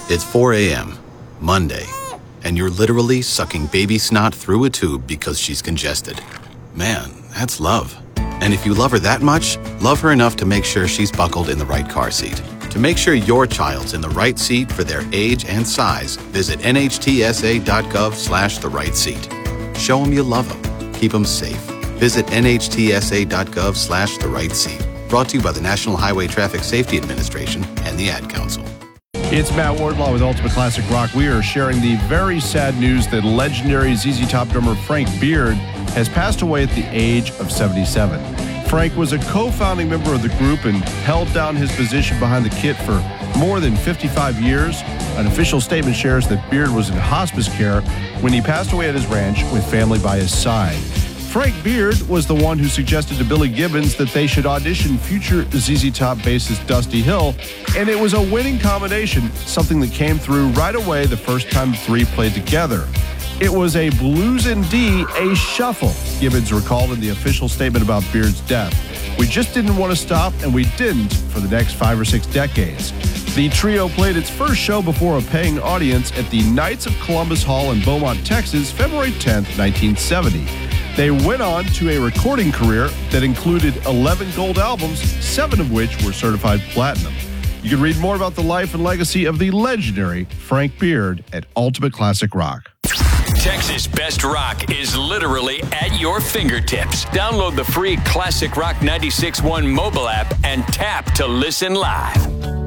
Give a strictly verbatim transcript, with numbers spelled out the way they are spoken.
It's four a.m., Monday, and you're literally sucking baby snot through a tube because she's congested. Man, that's love. And if you love her that much, love her enough to make sure she's buckled in the right car seat. To make sure your child's in the right seat for their age and size, visit nhtsa.gov slash the right seat. Show them you love them. Keep them safe. Visit nhtsa.gov slash the right seat. Brought to you by the National Highway Traffic Safety Administration and the Ad Council. It's Matt Wardlaw with Ultimate Classic Rock. We are sharing the very sad news that legendary Z Z Top drummer Frank Beard has passed away at the age of seventy-seven. Frank was a co-founding member of the group and held down his position behind the kit for more than fifty-five years. An official statement shares that Beard was in hospice care when he passed away at his ranch with family by his side. Frank Beard was the one who suggested to Billy Gibbons that they should audition future Z Z Top bassist Dusty Hill, and it was a winning combination, something that came through right away the first time the three played together. It was a blues in D, a shuffle, Gibbons recalled in the official statement about Beard's death. We just didn't want to stop, and we didn't for the next five or six decades. The trio played its first show before a paying audience at the Knights of Columbus Hall in Beaumont, Texas, February tenth, nineteen seventy. They went on to a recording career that included eleven gold albums, seven of which were certified platinum. You can read more about the life and legacy of the legendary Frank Beard at Ultimate Classic Rock. Texas Best Rock is literally at your fingertips. Download the free Classic Rock ninety-six point one mobile app and tap to listen live.